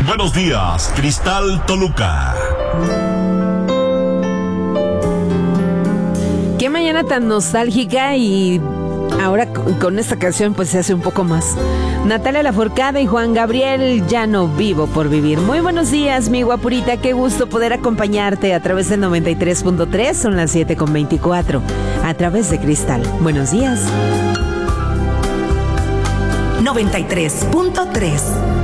Buenos días, Cristal Toluca. Qué mañana tan nostálgica, y ahora con esta canción pues se hace un poco más. Natalia Lafourcade y Juan Gabriel, Ya no vivo por vivir. Muy buenos días, mi guapurita, qué gusto poder acompañarte a través del 93.3, son las 7:24, a través de Cristal. Buenos días. 93.3